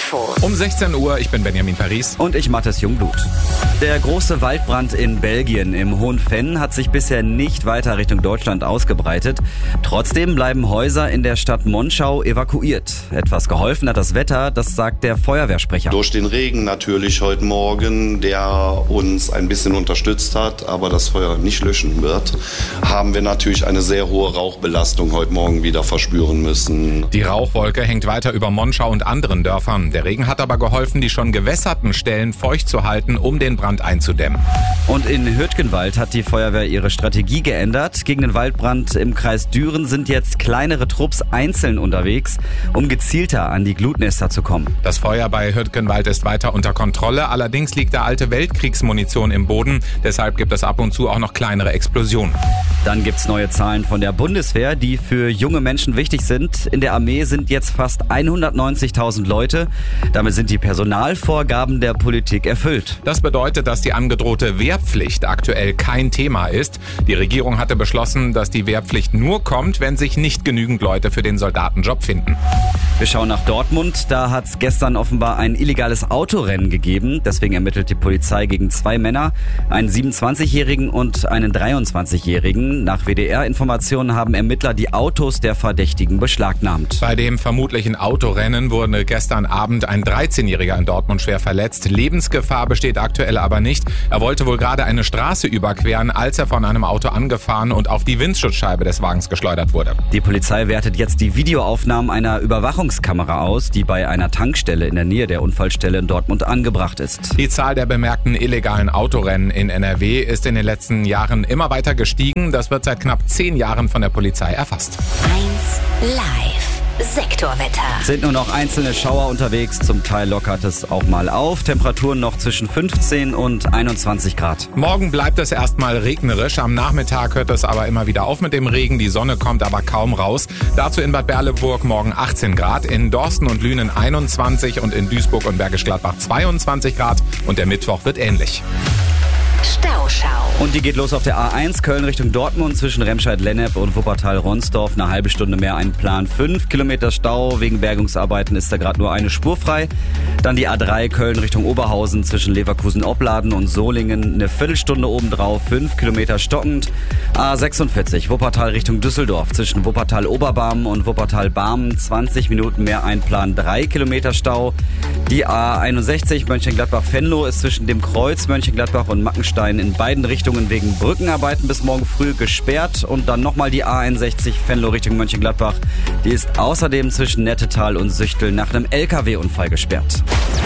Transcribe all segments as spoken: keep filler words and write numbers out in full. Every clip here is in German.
Infos. Um sechzehn Uhr, ich bin Benjamin Paris. Und ich Mathis Jungblut. Der große Waldbrand in Belgien im Hohen Venn hat sich bisher nicht weiter Richtung Deutschland ausgebreitet. Trotzdem bleiben Häuser in der Stadt Monschau evakuiert. Etwas geholfen hat das Wetter, das sagt der Feuerwehrsprecher. Durch den Regen natürlich heute Morgen, der uns ein bisschen unterstützt hat, aber das Feuer nicht löschen wird, haben wir natürlich eine sehr hohe Rauchbelastung heute Morgen wieder verspüren müssen. Die Rauchwolke hängt weiter über Monschau und anderen Dörfern. Der Regen hat aber geholfen, die schon gewässerten Stellen feucht zu halten, um den Brand einzudämmen. Und in Hürtgenwald hat die Feuerwehr ihre Strategie geändert. Gegen den Waldbrand im Kreis Düren sind jetzt kleinere Trupps einzeln unterwegs, um gezielter an die Glutnester zu kommen. Das Feuer bei Hürtgenwald ist weiter unter Kontrolle. Allerdings liegt da alte Weltkriegsmunition im Boden. Deshalb gibt es ab und zu auch noch kleinere Explosionen. Dann gibt's neue Zahlen von der Bundeswehr, die für junge Menschen wichtig sind. In der Armee sind jetzt fast hundertneunzigtausend Leute. Damit sind die Personalvorgaben der Politik erfüllt. Das bedeutet, dass die angedrohte Wehrpflicht aktuell kein Thema ist. Die Regierung hatte beschlossen, dass die Wehrpflicht nur kommt, wenn sich nicht genügend Leute für den Soldatenjob finden. Wir schauen nach Dortmund. Da hat es gestern offenbar ein illegales Autorennen gegeben. Deswegen ermittelt die Polizei gegen zwei Männer, einen siebenundzwanzigjährigen und einen dreiundzwanzigjährigen. Nach W D R-Informationen haben Ermittler die Autos der Verdächtigen beschlagnahmt. Bei dem vermutlichen Autorennen wurde gestern Abend ein dreizehnjähriger in Dortmund schwer verletzt. Lebensgefahr besteht aktuell aber nicht. Er wollte wohl gerade eine Straße überqueren, als er von einem Auto angefahren und auf die Windschutzscheibe des Wagens geschleudert wurde. Die Polizei wertet jetzt die Videoaufnahmen einer Überwachungskamera aus, die bei einer Tankstelle in der Nähe der Unfallstelle in Dortmund angebracht ist. Die Zahl der bemerkten illegalen Autorennen in N R W ist in den letzten Jahren immer weiter gestiegen. Das wird seit knapp zehn Jahren von der Polizei erfasst. eins Live. Sektorwetter. Sind nur noch einzelne Schauer unterwegs, zum Teil lockert es auch mal auf. Temperaturen noch zwischen fünfzehn und einundzwanzig Grad. Morgen bleibt es erstmal regnerisch, am Nachmittag hört es aber immer wieder auf mit dem Regen, die Sonne kommt aber kaum raus. Dazu in Bad Berleburg morgen achtzehn Grad, in Dorsten und Lünen einundzwanzig und in Duisburg und Bergisch Gladbach zweiundzwanzig Grad und der Mittwoch wird ähnlich. Stauschau. Und die geht los auf der A eins, Köln Richtung Dortmund, zwischen Remscheid-Lennep und Wuppertal-Ronsdorf. Eine halbe Stunde mehr Einplan. Fünf Kilometer Stau. Wegen Bergungsarbeiten ist da gerade nur eine Spur frei. Dann die A drei, Köln Richtung Oberhausen, zwischen Leverkusen-Opladen und Solingen. Eine Viertelstunde obendrauf, fünf Kilometer stockend. A sechsundvierzig, Wuppertal Richtung Düsseldorf, zwischen Wuppertal-Oberbarmen und Wuppertal-Barmen. zwanzig Minuten mehr Einplan, drei Kilometer Stau. Die A einundsechzig, Mönchengladbach-Venlo, ist zwischen dem Kreuz Mönchengladbach und Mackenstein in beiden Richtungen wegen Brückenarbeiten bis morgen früh gesperrt. Und dann nochmal die A einundsechzig Venlo Richtung Mönchengladbach. Die ist außerdem zwischen Nettetal und Süchtel nach einem L K W-Unfall gesperrt.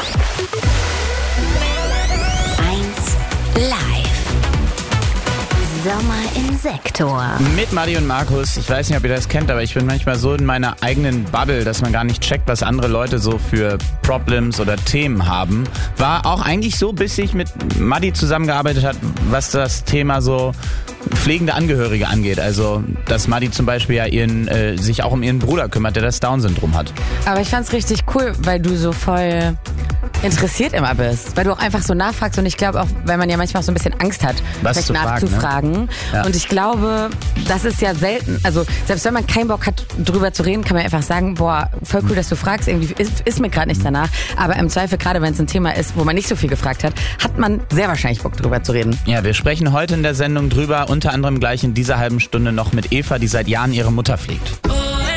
eins Live. Sommer im Sektor. Mit Madi und Markus. Ich weiß nicht, ob ihr das kennt, aber ich bin manchmal so in meiner eigenen Bubble, dass man gar nicht checkt, was andere Leute so für Problems oder Themen haben. War auch eigentlich so, bis ich mit Madi zusammengearbeitet hat, was das Thema so pflegende Angehörige angeht. Also, dass Madi zum Beispiel ja ihren, äh, sich auch um ihren Bruder kümmert, der das Down-Syndrom hat. Aber ich fand's richtig cool, weil du so voll interessiert immer bist. Weil du auch einfach so nachfragst und ich glaube auch, weil man ja manchmal auch so ein bisschen Angst hat, Was vielleicht zu fragen, nachzufragen. ne? Ja. Und ich glaube, das ist ja selten. Also selbst wenn man keinen Bock hat, drüber zu reden, kann man einfach sagen, boah, voll cool, dass du fragst. Irgendwie ist, ist mir gerade nicht danach. Aber im Zweifel, gerade wenn es ein Thema ist, wo man nicht so viel gefragt hat, hat man sehr wahrscheinlich Bock, drüber zu reden. Ja, wir sprechen heute in der Sendung drüber, unter anderem gleich in dieser halben Stunde noch mit Eva, die seit Jahren ihre Mutter pflegt.